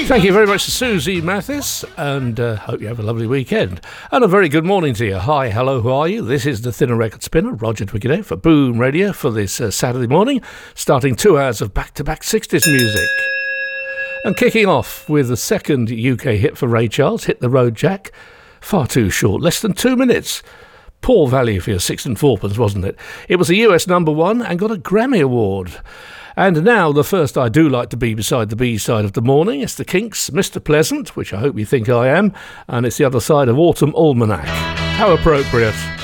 Thank you very much to Susie Mathis, and hope you have a lovely weekend. And a very good morning to you. Hi, hello, who are you? This is the Thinner Record Spinner, Roger Twickenham for Boom Radio for this Saturday morning, starting 2 hours of back-to-back 60s music. And kicking off with the second UK hit for Ray Charles, Hit the Road Jack. Far too short, less than 2 minutes. Poor value for your 6 and 4pence, wasn't it? It was a US #1 and got a Grammy Award. And now the first I do like to be beside the B-side of the morning. It's the Kinks, Mr. Pleasant, which I hope you think I am, and it's the other side of Autumn Almanac. How appropriate.